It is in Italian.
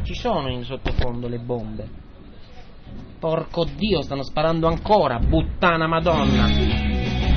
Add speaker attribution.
Speaker 1: ci sono in sottofondo le bombe. Porco Dio, stanno sparando ancora, puttana madonna.